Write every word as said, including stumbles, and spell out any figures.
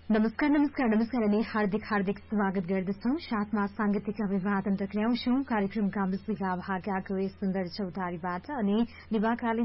नमस्कार नमस्कार नमस्कार अनि हार्दिक हार्दिक स्वागत गर्दछौ। साथमा सांगीतिक अभिवादन टक्राउँछौ कार्यक्रम गाउँसिका भाग्यको यस सुन्दर चौतारीबाट अनि निवाकालीन